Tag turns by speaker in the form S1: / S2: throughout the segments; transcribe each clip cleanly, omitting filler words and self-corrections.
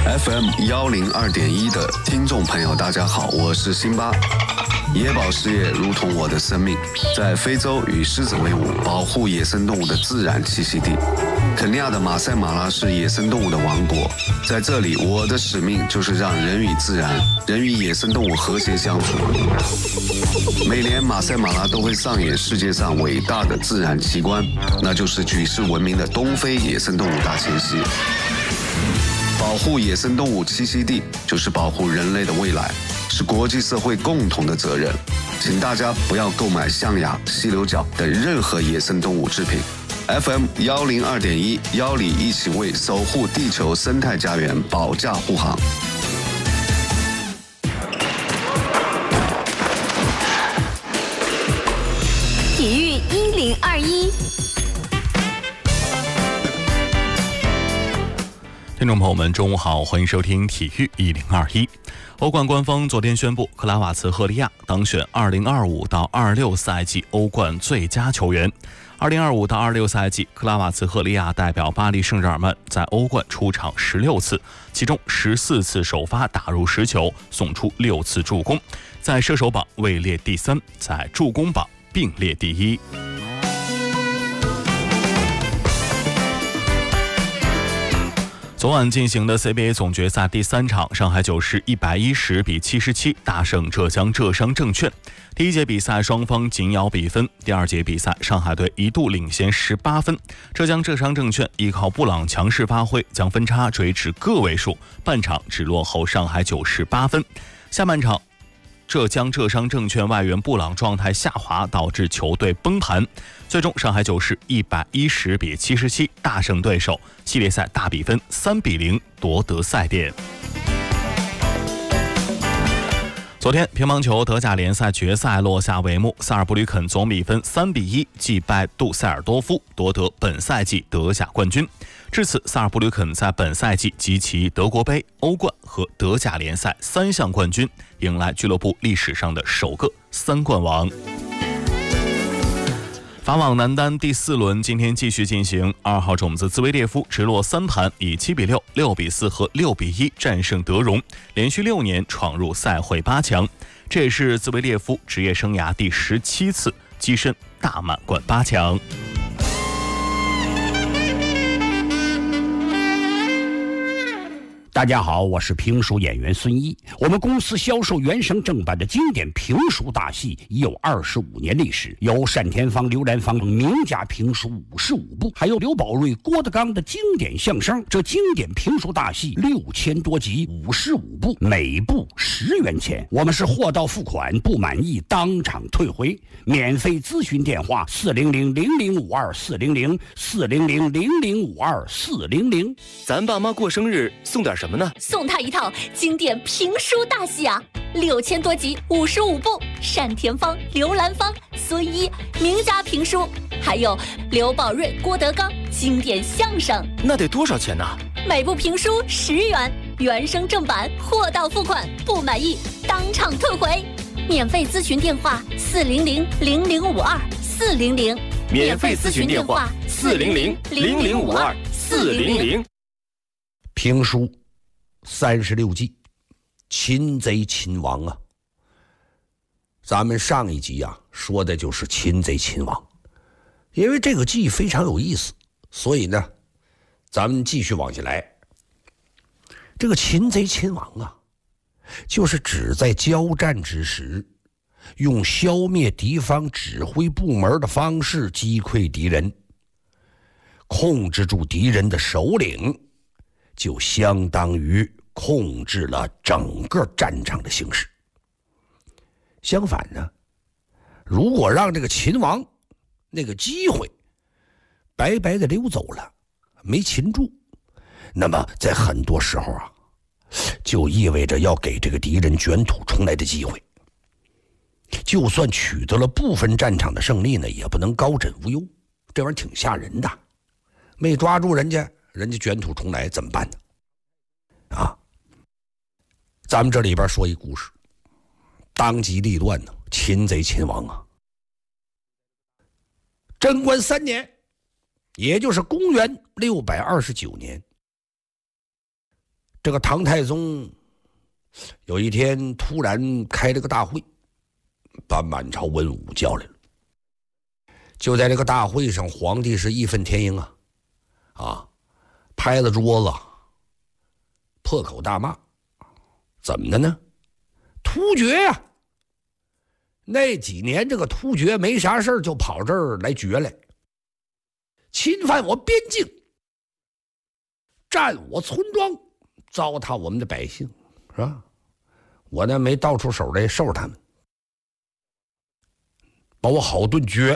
S1: FM102.1的听众朋友，大家好，我是辛巴。野保事业如同我的生命，在非洲与狮子为伍，保护野生动物的自然栖息地。肯尼亚的马赛马拉是野生动物的王国，在这里，我的使命就是让人与自然、人与野生动物和谐相处。每年马赛马拉都会上演世界上伟大的自然奇观，那就是举世闻名的东非野生动物大迁徙。保护野生动物栖息地，就是保护人类的未来，是国际社会共同的责任。请大家不要购买象牙、犀牛角等任何野生动物制品。FM102.1，邀你一起为守护地球生态家园保驾护航。
S2: 体育1021。
S3: 听众朋友们，中午好，欢迎收听体育1021。欧冠官方昨天宣布，克拉瓦茨赫利亚当选2025到26赛季欧冠最佳球员。2025到26赛季，克拉瓦茨赫利亚代表巴黎圣日耳曼在欧冠出场16次，其中14次首发打入10球，送出6次助攻，在射手榜位列第3，在助攻榜并列第1。昨晚进行的 CBA 总决赛第3场，上海九市110比77大胜浙江浙商证券。第一节比赛双方紧咬比分，第二节比赛上海队一度领先18分，浙江浙商证券依靠布朗强势发挥，将分差追至个位数，半场只落后上海九市8分。下半场浙江浙商证券外援布朗状态下滑，导致球队崩盘，最终上海九市110比77大胜对手，系列赛大比分3比0夺得赛点。昨天乒乓球德甲联赛决赛落下帷幕，萨尔布吕肯总比分3比1击败杜塞尔多夫，夺得本赛季德甲冠军。至此，萨尔布吕肯在本赛季集齐德国杯、欧冠和德甲联赛3项冠军，迎来俱乐部历史上的首个3冠王。法网男单第4轮今天继续进行，2号种子兹维列夫直落3盘，以7比6、6比4和6比1战胜德容，连续6年闯入赛会8强。这也是兹维列夫职业生涯第17次跻身大满贯8强。
S4: 大家好，我是评书演员孙一。我们公司销售原声正版的经典评书大戏已有25年历史，有单田芳、刘兰芳名家评书55部，还有刘宝瑞、郭德纲的经典相声。这经典评书大戏6000多集，55部，每部10元钱。我们是货到付款，不满意当场退回。免费咨询电话400-0052-400，400-0052-400。
S5: 咱爸妈过生日送点什么呢？
S2: 送他一套经典评书大戏啊，6000多集，55部，单田芳、刘兰芳、孙一名家评书，还有刘宝瑞、郭德纲经典相声。
S5: 那得多少钱呢？
S2: 每部评书10元，原声正版，货到付款，不满意当场退回。免费咨询电话400-0052-400，
S5: 免费咨询电话400-0052-400。
S4: 评书36计，擒贼擒王啊！咱们上一集啊说的就是擒贼擒王，因为这个计非常有意思，所以呢，咱们继续往下来。这个擒贼擒王啊，就是指在交战之时，用消灭敌方指挥部门的方式击溃敌人，控制住敌人的首领，就相当于控制了整个战场的形势。相反呢，如果让这个秦王那个机会白白的溜走了，没擒住，那么在很多时候啊，就意味着要给这个敌人卷土重来的机会。就算取得了部分战场的胜利呢，也不能高枕无忧，这玩意儿挺吓人的。没抓住人家卷土重来怎么办呢？啊，咱们这里边说一故事，当机立断呢，擒贼擒王啊。贞观3年，也就是公元629年， 这个唐太宗有一天突然开了个大会，把满朝文武叫来了。就在这个大会上，皇帝是义愤填膺拍了桌子，破口大骂。怎么的呢？突厥呀！那几年这个突厥没啥事就跑这儿来绝来，侵犯我边境，占我村庄，糟蹋我们的百姓，是吧？我呢没倒出手来收拾他们，把我好顿绝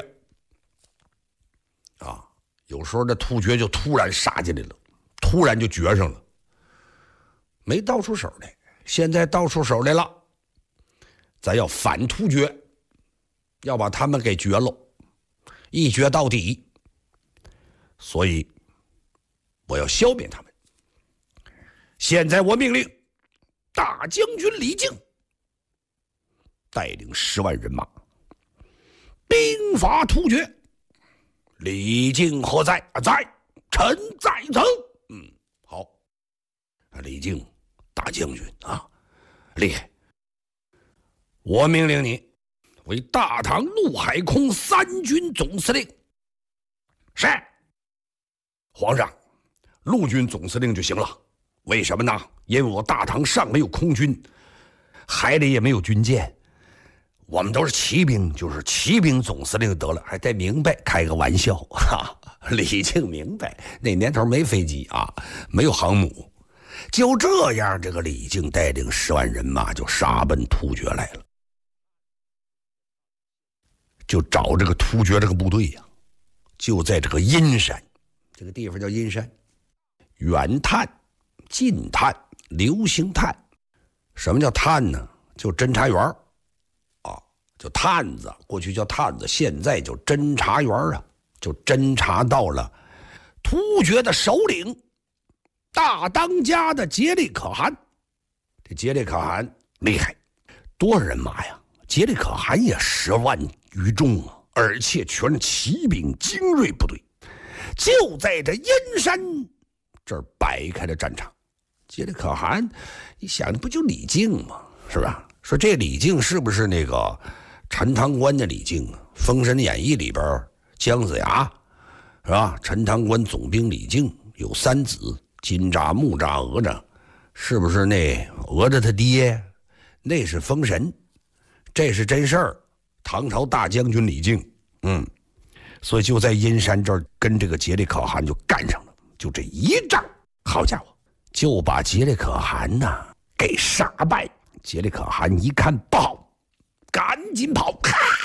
S4: 有时候这突厥就突然杀进来了，突然就绝上了，没倒出手来。现在倒出手来了，咱要反突厥，要把他们给绝了，一绝到底。所以我要消灭他们。现在我命令大将军李靖带领10万人马兵伐突厥。李靖何在？在，臣在此。好，李靖大将军厉害。我命令你为大唐陆海空3军总司令。是。皇上，陆军总司令就行了。为什么呢？因为我大唐上没有空军，海里也没有军舰，我们都是骑兵，就是骑兵总司令得了，还得明白，开个玩笑李靖明白，那年头没飞机没有航母，就这样，这个李靖带领10万人马就杀奔突厥来了，就找这个突厥这个部队就在这个阴山，这个地方叫阴山，远探、近探、流星探。什么叫探呢？就侦察员就探子，过去叫探子，现在就侦察员就侦察到了突厥的首领大当家的杰里可汗。这杰里可汗厉害，多少人马呀？杰里可汗也10万余众而且全是骑兵精锐部队，就在这阴山这儿摆开了战场。杰里可汗，你想的不就李靖吗？是吧？说这李靖是不是那个陈塘关的李靖啊？《封神演义》里边姜子牙是吧？陈塘关总兵李靖有3子，金吒、木吒、哪吒，是不是那哪吒他爹？那是封神，这是真事儿。唐朝大将军李靖，所以就在阴山这儿跟这个杰里可汗就干上了，就这一仗，好家伙，就把杰里可汗给杀败。杰里可汗一看不好，赶紧跑，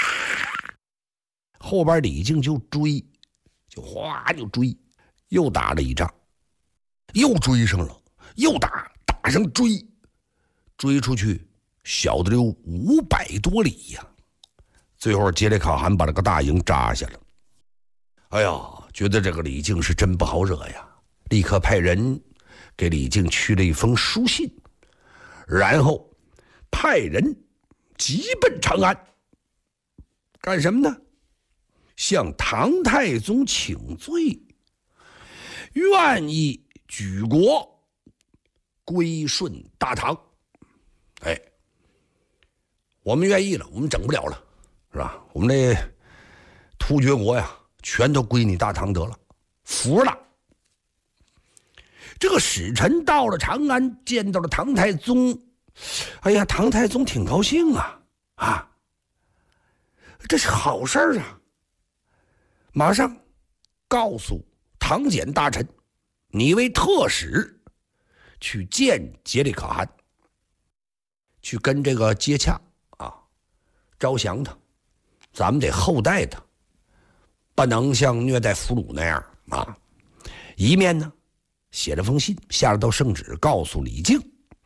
S4: 后边李靖就追，就追，又打了一仗，又追上了，又打上追出去，小的有500多里呀。最后杰里可汗把这个大营扎下了。哎呀，觉得这个李靖是真不好惹呀，立刻派人给李靖去了一封书信，然后派人急奔长安，干什么呢？向唐太宗请罪，愿意举国归顺大唐。我们愿意了，我们整不了了，是吧？我们这突厥国呀，全都归你大唐得了，服了。这个使臣到了长安，见到了唐太宗，哎呀，唐太宗挺高兴这是好事啊！马上告诉唐简大臣，你为特使去见杰里可汗，去跟这个接洽招降他，咱们得厚待他，不能像虐待俘虏那样一面呢写了封信，下了道圣旨，告诉李靖，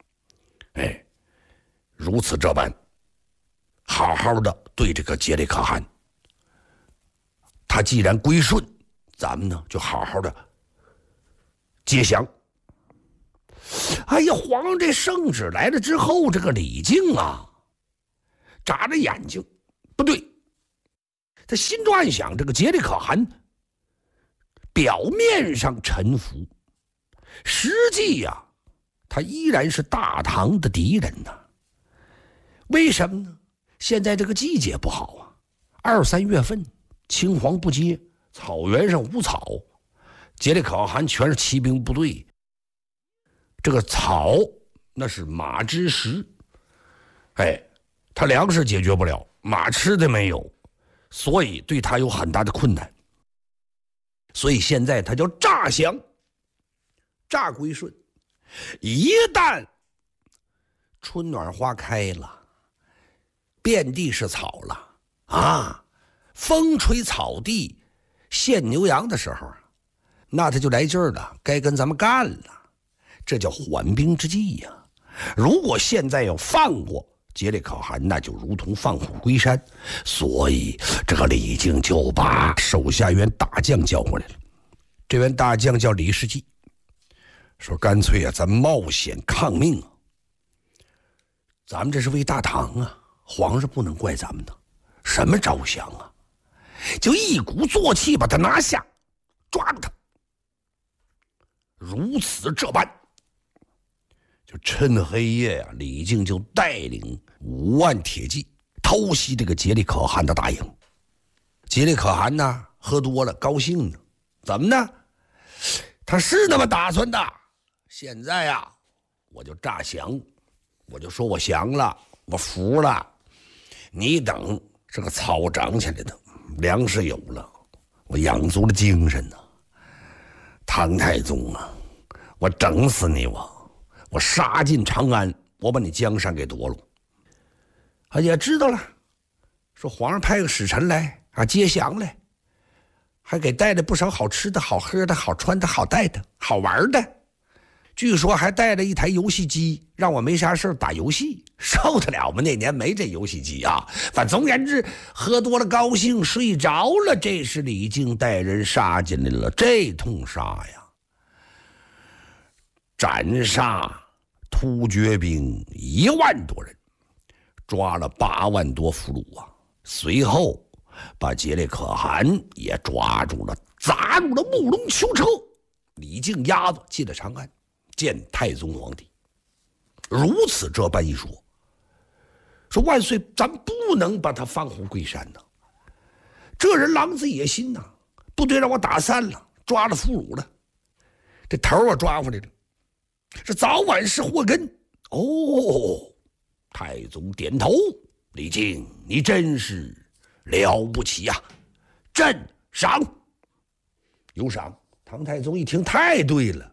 S4: 如此这般，好好的对这个杰里可汗，他既然归顺，咱们呢就好好的接降。哎呀，皇上这圣旨来了之后，这个李靖眨着眼睛，不对，他心中暗想，这个杰里可汗表面上臣服，实际他依然是大唐的敌人呢。为什么呢？现在这个季节不好啊，2、3月份青黄不接，草原上无草，杰里可汗全是骑兵部队，这个草那是马之食，他粮食解决不了，马吃的没有，所以对他有很大的困难。所以现在他叫诈降，诈归顺。一旦春暖花开了，遍地是草了啊，风吹草地献牛羊的时候，那他就来劲儿了，该跟咱们干了，这叫缓兵之计呀。如果现在要放过杰里可汗，那就如同放虎归山。所以这个李靖就把手下一员大将叫过来了，这员大将叫李世济，说干脆啊，咱冒险抗命啊，咱们这是为大唐啊，皇上不能怪咱们的，什么招降啊，就一鼓作气把他拿下，抓住他。如此这般，就趁黑夜啊，李靖就带领5万铁骑偷袭这个杰里可汗的大营。杰里可汗呢，喝多了，高兴呢，怎么呢？他是那么打算的。现在啊，我就诈降，我就说我降了，我服了。你等这个草长起来的，粮食有了，我养足了精神呢。唐太宗啊，我整死你我杀进长安，我把你江山给夺了。也知道了，说皇上派个使臣来啊接降来，还给带了不少好吃的好喝的好穿的好带的好玩的，据说还带了一台游戏机，让我没啥事打游戏，受得了吗？那年没这游戏机啊。反正总而言之，喝多了高兴睡着了，这时李靖带人杀进来了，这通杀呀，斩杀突厥兵1万多人，抓了8万多俘虏啊。随后把杰里可汗也抓住了，砸入了木龙囚车。李靖押子进了长安，见太宗皇帝。如此这般一说，说万岁，咱不能把他放虎归山呐。这人狼子野心呐，部队让我打散了，抓了俘虏了，这头我抓回来了，这早晚是祸根。太宗点头，李靖，你真是了不起呀，朕赏。有赏。唐太宗一听，太对了，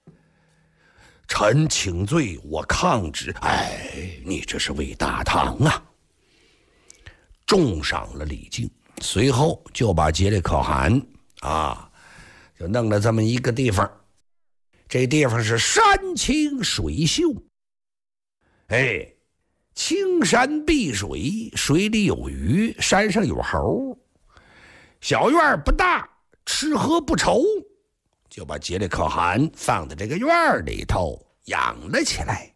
S4: 臣请罪，我抗旨。你这是为大唐啊！重赏了李靖，随后就把杰里可汗就弄了这么一个地方，这地方是山清水秀，青山碧水，水里有鱼，山上有猴，小院不大，吃喝不愁，就把杰里可汗放在这个院里头养了起来。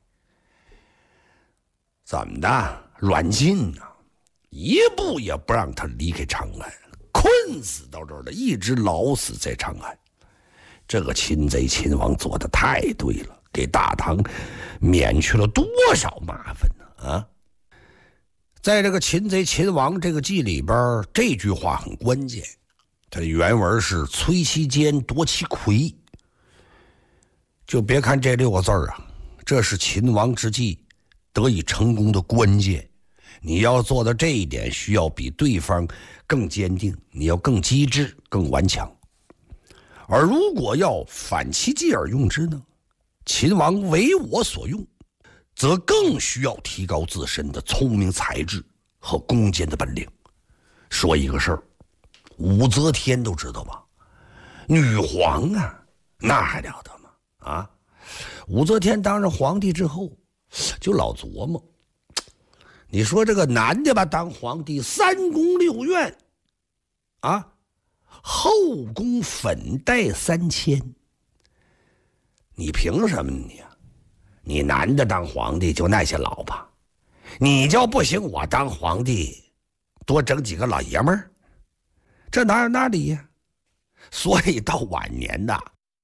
S4: 怎么的？软禁啊，一步也不让他离开长安，困死到这儿了，一直老死在长安。这个擒贼擒王做得太对了，给大唐免去了多少麻烦呢？在这个擒贼擒王这个记里边，这句话很关键，它的原文是摧其坚，夺其魁。就别看这6个字啊，这是擒王之计得以成功的关键。你要做到这一点，需要比对方更坚定，你要更机智，更顽强。而如果要反其计而用之呢，秦王为我所用，则更需要提高自身的聪明才智和攻坚的本领。说一个事儿，武则天都知道吧？女皇啊，那还了得吗？武则天当上皇帝之后，就老琢磨，你说这个男的吧，当皇帝3宫6院后宫粉黛3000，你凭什么你男的当皇帝就那些老婆，你就不行我当皇帝多整几个老爷们儿，这哪有那理呀？所以到晚年呐，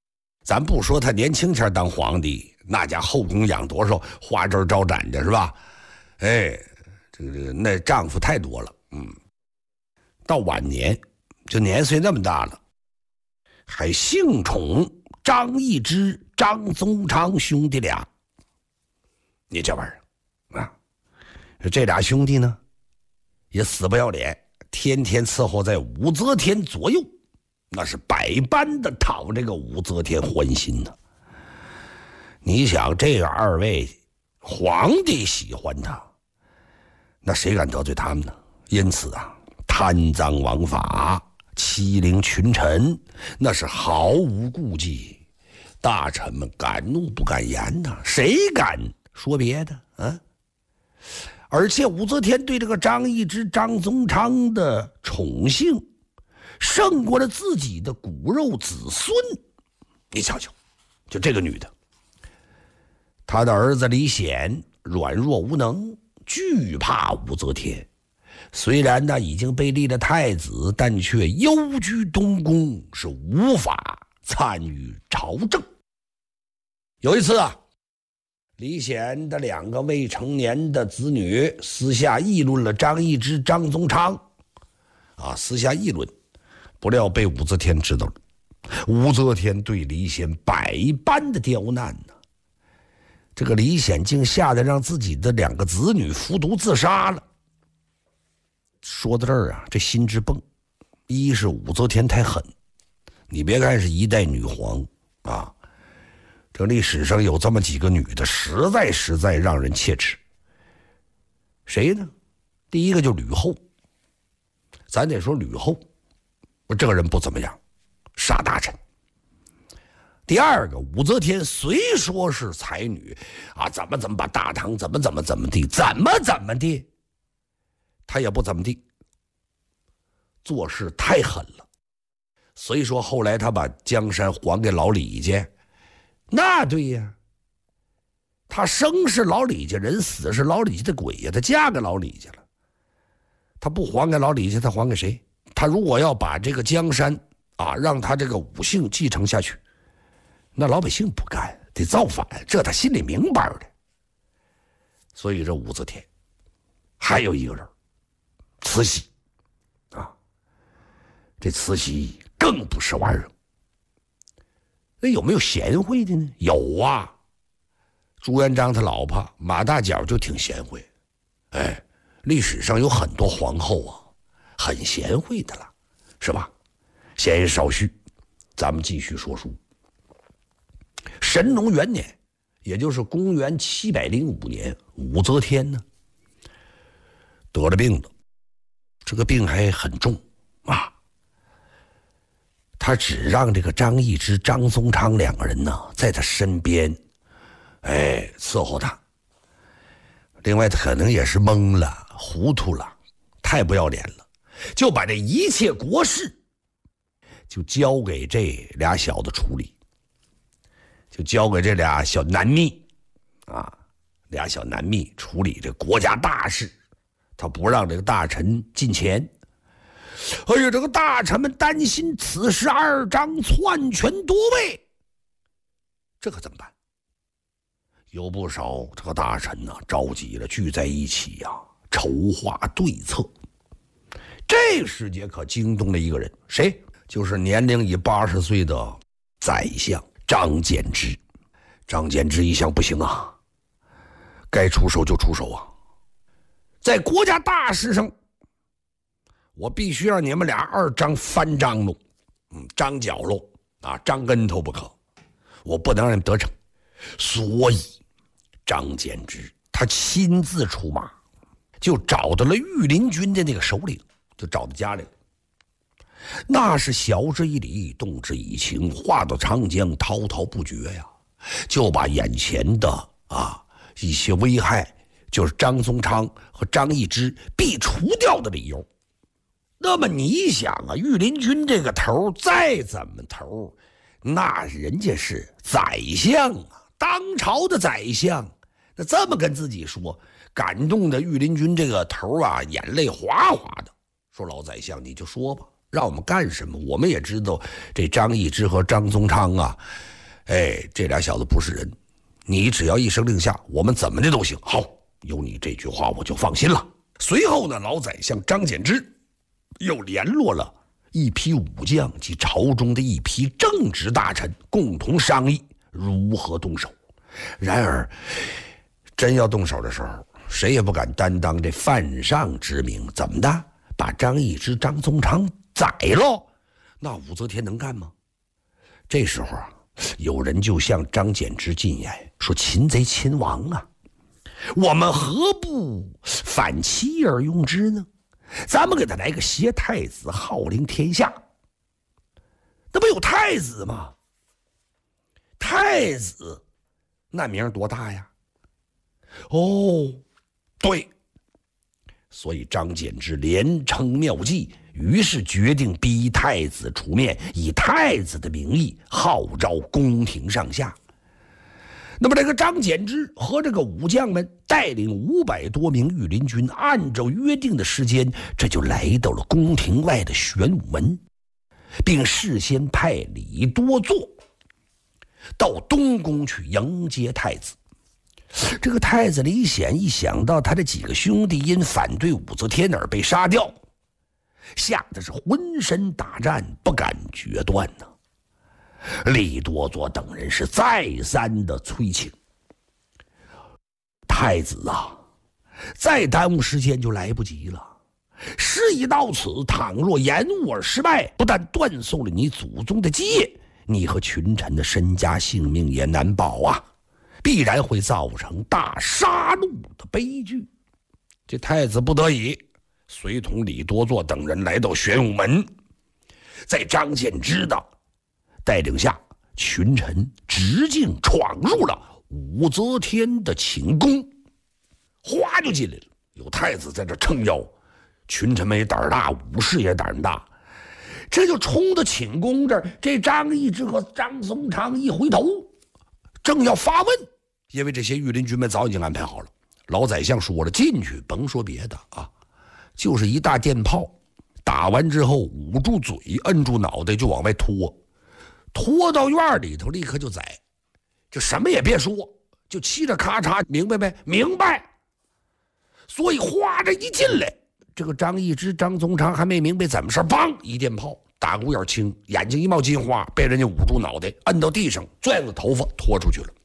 S4: 咱不说他年轻前当皇帝，那家后宫养多少花枝招展的是吧？哎，这个那丈夫太多了，到晚年就年岁那么大了，还幸宠张易之、张宗昌兄弟俩。你这玩意儿啊，这俩兄弟呢也死不要脸，天天伺候在武则天左右，那是百般的讨这个武则天欢心呢。你想这个二位皇帝喜欢他，那谁敢得罪他们呢？因此啊，贪赃枉法、欺凌群臣，那是毫无顾忌。大臣们敢怒不敢言呐，谁敢说别的啊？而且武则天对这个张易之、张宗昌的宠幸，胜过了自己的骨肉子孙。你瞧瞧，就这个女的，她的儿子李显软弱无能，惧怕武则天。虽然呢已经被立了太子，但却幽居东宫，是无法参与朝政。有一次啊，李显的2个未成年的子女私下议论了张易之、张宗昌，私下议论，不料被武则天知道了。武则天对李显百般的刁难呢，这个李显竟吓得让自己的2个子女服毒自杀了。说到这儿啊，这心直蹦。一是武则天太狠，你别看是一代女皇啊，这历史上有这么几个女的，实在让人切齿。谁呢？第一个就吕后。咱得说吕后，这个人不怎么样，杀大臣。第二个，武则天虽说是才女啊，怎么把大唐怎么地，她也不怎么地，做事太狠了。所以说后来她把江山还给老李家，那对呀，她生是老李家人，死是老李家的鬼呀，她嫁给老李家了。她不还给老李家，她还给谁？她如果要把这个江山让她这个武姓继承下去，那老百姓不干，得造反，这她心里明白的。所以这武则天还有一个人，慈禧这慈禧更不是玩意儿。那有没有贤惠的呢？有啊，朱元璋他老婆马大脚就挺贤惠。历史上有很多皇后很贤惠的了，是吧？闲言少叙，咱们继续说书。神农元年，也就是公元705年，武则天呢得了病了，这个病还很重他只让这个张易之、张宗昌2个人呢在他身边伺候他。另外他可能也是懵了、糊涂了，太不要脸了，就把这一切国事就交给这俩小子处理，就交给这俩小男秘俩小男秘处理这国家大事。他不让这个大臣进前。这个大臣们担心此时二张篡权夺位，这可怎么办？有不少这个大臣着急了，聚在一起筹划对策。这时节可惊动了一个人，谁？就是年龄已80岁的宰相张柬之。张柬之一想，不行该出手就出手在国家大事上，我必须让你们俩二张翻张喽，张脚喽张跟头不可，我不能让你们得逞。所以张柬之他亲自出马，就找到了御林军的那个首领，就找到家里了。那是晓之以理，动之以情，话到长江滔滔不绝呀，就把眼前的一些危害，就是张宗昌和张易之必除掉的理由。那么你想御林军这个头再怎么头，那人家是宰相当朝的宰相，那这么跟自己说，感动的御林军这个头眼泪哗哗的，说老宰相你就说吧，让我们干什么？我们也知道这张易之和张宗昌这俩小子不是人，你只要一声令下，我们怎么的都行。好，有你这句话我就放心了。随后呢，老宰相张柬之又联络了一批武将及朝中的一批正直大臣，共同商议如何动手。然而真要动手的时候，谁也不敢担当这犯上之名。怎么的，把张易之、张宗昌宰了，那武则天能干吗？这时候啊，有人就向张柬之进言说：擒贼擒王啊，我们何不反其而用之呢？咱们给他来个挟太子号令天下，那不有太子吗？太子那名多大呀？哦，对，所以张柬之连称妙计，于是决定逼太子出面，以太子的名义号召宫廷上下。那么这个张柬之和这个武将们带领500多名御林军，按照约定的时间，这就来到了宫廷外的玄武门，并事先派李多作到东宫去迎接太子。这个太子李显一想到他的几个兄弟因反对武则天而被杀掉，吓得是浑身打颤，不敢决断呢。李多作等人是再三的催请，太子啊，再耽误时间就来不及了。事已到此，倘若延误而失败，不但断送了你祖宗的基业，你和群臣的身家性命也难保啊，必然会造成大杀戮的悲剧。这太子不得已，随同李多作等人来到玄武门，在张柬之的带领下，群臣直径闯入了武则天的寝宫，哗就进来了。有太子在这撑腰，群臣们也胆大，武士也胆大，这就冲到寝宫这儿。这张易之和张宗昌一回头，正要发问，因为这些御林军们早已经安排好了。老宰相说了，进去甭说别的啊，就是一大电炮，打完之后捂住嘴，摁住脑袋就往外拖到院里头，立刻就宰，就什么也别说，就嘁着咔嚓，明白没？明白。所以哗着一进来，这个张易之、张宗昌还没明白怎么事，梆一电炮，打鼓眼青，眼睛一冒金花，被人家捂住脑袋，摁到地上，攥着头发拖出去了。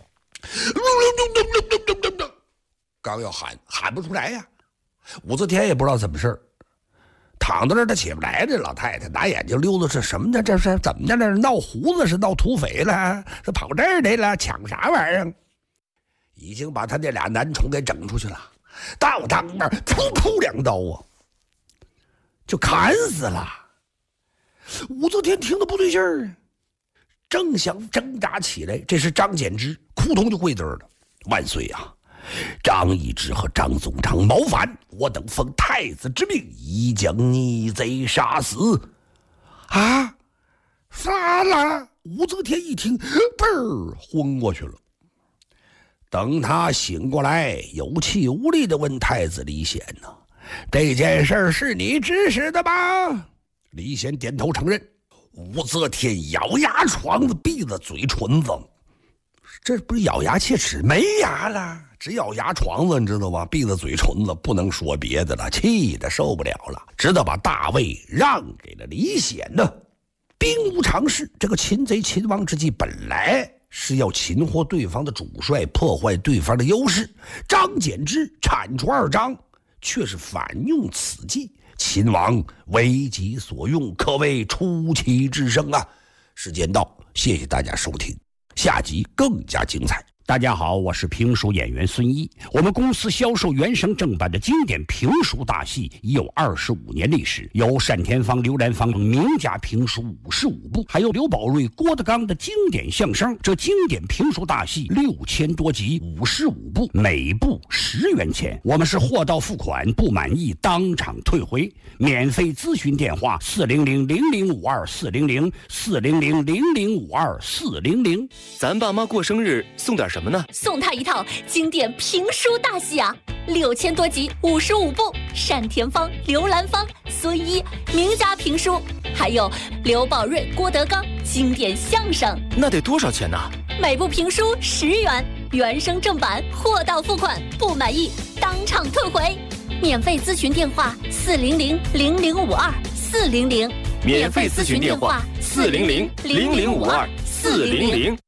S4: 刚要喊不出来呀，武则天也不知道怎么事，躺到那儿他起不来。这老太太拿眼睛溜达，这什么呢？这是怎么的？这闹胡子是闹土匪了？是跑这儿来了？抢啥玩意儿？已经把他那俩男宠给整出去了，到当面噗噗2刀啊，就砍死了。武则天听得不对劲儿啊，正想挣扎起来，这时张柬之扑通就跪这儿了：“万岁啊！张易之和张宗昌谋反，我等奉太子之命，已将逆贼杀死。”啊，杀了！武则天一听，嘣儿昏过去了。等他醒过来，有气无力地问太子李显呢：“这件事是你指使的吗？”李显点头承认。武则天咬牙床子，闭着嘴唇子，这不是咬牙切齿，没牙了，只咬牙床子，你知道吗？闭着嘴唇子，不能说别的了，气得受不了了，只得把大位让给了李显呢。兵无常势，这个擒贼擒王之计本来是要擒获对方的主帅，破坏对方的优势。张柬之铲除2张，却是反用此计，秦王为己所用，可谓出奇制胜啊！时间到，谢谢大家收听，下集更加精彩。
S6: 大家好，我是评书演员孙一。我们公司销售原声正版的经典评书大戏已有25年历史，有单田芳、刘兰芳等名家评书55部，还有刘宝瑞、郭德纲的经典相声。这经典评书大戏6000多集，55部，每部10元钱。我们是货到付款，不满意当场退回。免费咨询电话：400-0052-400，400-0052-400。
S5: 咱爸妈过生日送点什么呢？
S2: 送他一套经典评书大戏啊，6000多集，55部，单田芳、刘兰芳、孙一名家评书，还有刘宝瑞、郭德纲经典相声。
S5: 那得多少钱呢？
S2: 每部评书10元，原声正版，货到付款，不满意当场退回。免费咨询电话400-0052，400。
S5: 免费咨询电话400-0052，400。